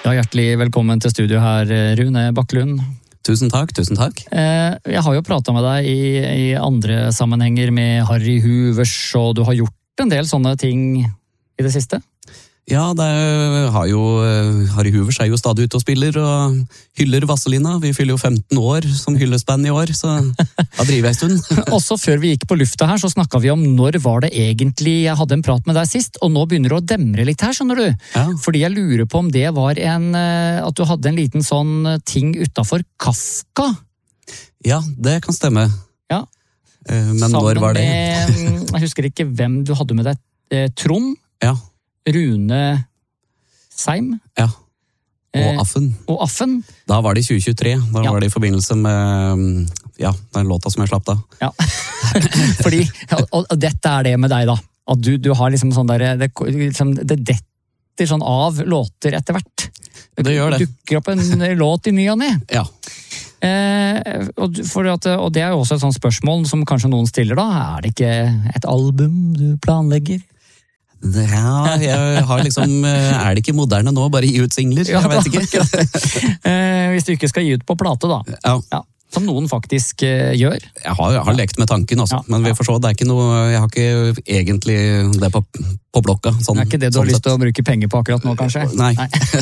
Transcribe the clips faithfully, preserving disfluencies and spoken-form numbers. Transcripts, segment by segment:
Ja, hjertelig velkommen til studio her, Rune Bakkelund. Tusen takk, tusen takk. Jeg har jo pratet med deg i, i andre sammenhenger med Harry Hoovers, og du har gjort en del sånne ting i det siste. Ja, det har jo, Harry Hoovers er jo stadig ute og spiller, og hyller Vazelina. Vi fyller jo femten år som hyllesband i år, så da driver jeg en stund. Også før vi gikk på lufta her, så snakket vi om når var det egentlig jeg hadde en prat med deg sist, og nå begynner det å demre litt her, skjønner du? Ja. Fordi jeg lurer på om det var en, at du hadde en liten sånn ting utenfor Kafka. Ja, det kan stemme. Ja. Men sammen når var det? Med, jeg husker ikke hvem du hadde med deg. Trond? Ja. Rune Seim. Ja, og Affen. Eh, og Affen. Da var det i tjue tjuetre, da ja. var det i forbindelse med ja, den låta som jeg slapp da. Ja, fordi, og, og dette er det med deg da, at du, du har liksom sånn der, det, liksom, det detter sånn av låter etter hvert. Det gjør det. Dukker opp en låt i ny og ne. Ja. Eh, og, for at, og det er jo også et sånt spørsmål som kanskje noen stiller da, er det ikke et album du planlegger? Ja, jeg har liksom, er det ikke moderne nå, bare gi ut singler? Jeg vet ikke. eh, hvis du ikke skal gi ut på plate da. Ja. Ja, som noen faktisk eh, gjør. Jeg har, jeg har lekt med tanken også, ja. men vi får se, det er ikke noe, jeg har ikke egentlig det på, på blokka. Sånn, det er ikke det du sånn har lyst sett. til å bruke penger på akkurat nå, kanskje? Nei.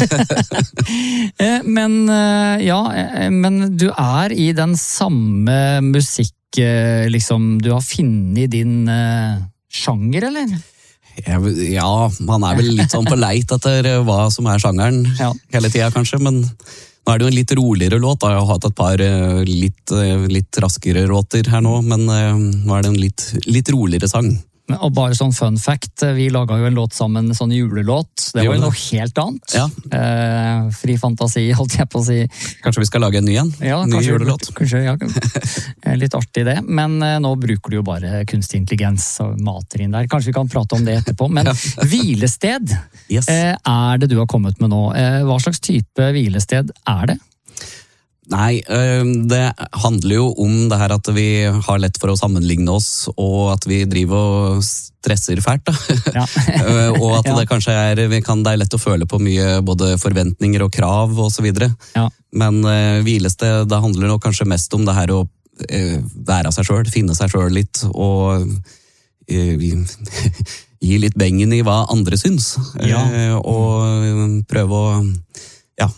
Nei. men, ja, men du er i den samme musikk, liksom, du har funnet din uh, sjanger, eller? Ja, man er vel litt sånn på leit etter hva som er sjangeren ja. hele tiden kanskje, men nå er det jo en litt roligere låt. Jeg har hatt et par litt, litt raskere låter her nå, men nå er det en litt, litt roligere sang. Og bare sånn fun fact, vi laget jo en låt sammen, en sånn julelåt. Det var jo noe helt annet. Ja. Eh, fri fantasi, holdt jeg på å si. Kanskje vi skal lage en ny en? Ja, ny kanskje, julelåt? Kanskje, ja. Litt artig det. Men eh, nå bruker du jo bare kunstig intelligens og mater inn der. Kanskje vi kan prate om det etterpå. Men hvilested yes. eh, er det du har kommet med nå. Eh, hva slags type hvilested er det? Nei, det handler jo om det her at vi har lett for å sammenligne oss, og at vi driver og stresser fælt, da. Ja. og at det kanskje er, vi kan, det er lett å føle på mye både forventninger og krav og så videre. Ja. Men uh, hvilested, det handler nok kanskje mest om det her å uh, være seg selv, finne seg selv litt, og uh, gi litt bengen i hva andre syns. Ja. Uh, og prøve å, ja...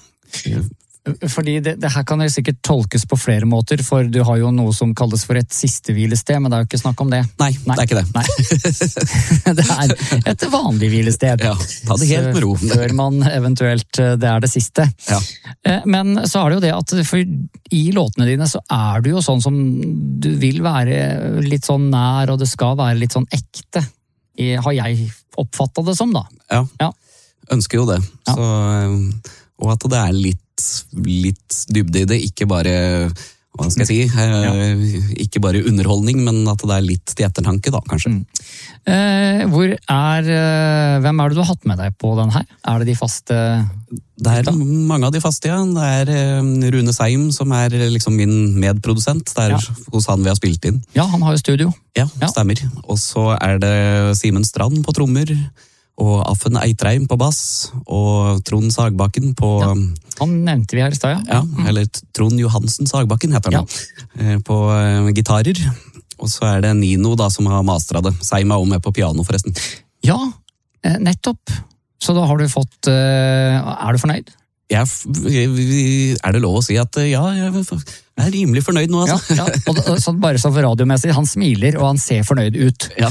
Fordi det, det her kan jo sikkert tolkes på flere måter, for du har jo noe som kalles for et siste hvilested, men det er jo ikke snakk om det. Nei, Nei. det er ikke det. Nei. Det er et vanlig hvilested. Ja, ta det helt med ro. Før man eventuelt, det er det siste. Ja. Men så er det jo det at for i låtene dine så er du jo sånn som du vil være litt sånn nær, og det skal være litt sånn ekte. Har jeg oppfattet det som da? Ja, ja. Ønsker jo det. Ja. Så, og at det er litt litt dybde i det, ikke bare hva skal jeg si, ja. ikke bare underholdning, men at det er litt til ettertanke da, kanskje. Mm. Eh, hvor er, hvem er det du har hatt med deg på den her? Er det de faste? Det er mange av de faste, ja. Det er Rune Seim som er liksom min medprodusent, det er ja. hos han vi har spilt inn. Ja, han har jo studio. Ja, ja. Stemmer. Og så er det Simen Strand på trommer, og Affen Eitreim på bass, og Trond Sagbakken på... Ja, han nevnte vi her i sted, ja. ja. Eller Trond Johansen Sagbakken heter han ja. På uh, gitarer. Og så er det Nino da som har mastret det. Seim er også med på piano forresten. Ja, nettopp. Så da har du fått... Uh, er du fornøyd? Ja, er det lov å si at ja, jeg er rimelig fornøyd nå, altså. Ja, ja. Og det, så bare så for radiomessig, han smiler, og han ser fornøyd ut. Ja.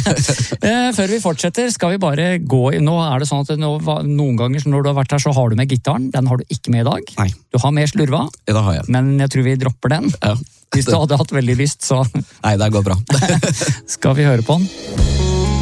Før vi fortsetter, skal vi bare gå i... Nå er det sånn at nå, noen ganger når du har vært her, så har du med gitaren. Den har du ikke med i dag. Nei. Du har med slurva, ja, det har jeg. Men jeg tror vi dropper den. Ja. Hvis du hadde hatt veldig lyst, så... Nei, det går bra. Skal vi høre på den?